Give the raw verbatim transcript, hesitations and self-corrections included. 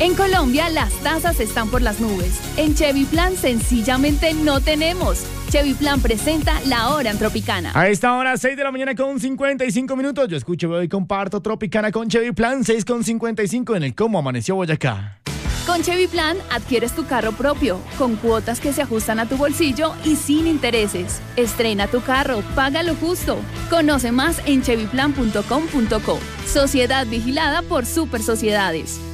En Colombia, las tasas están por las nubes. En Chevy Plan, sencillamente no tenemos. Chevy Plan presenta La Hora en Tropicana. A esta hora, seis de la mañana con cincuenta y cinco minutos. Yo escucho, veo y comparto Tropicana con Chevy Plan, seis con cincuenta y cinco en el Cómo Amaneció Boyacá. Con Chevy Plan, adquieres tu carro propio, con cuotas que se ajustan a tu bolsillo y sin intereses. Estrena tu carro, paga lo justo. Conoce más en chevy plan punto com punto co. Sociedad vigilada por Super Sociedades.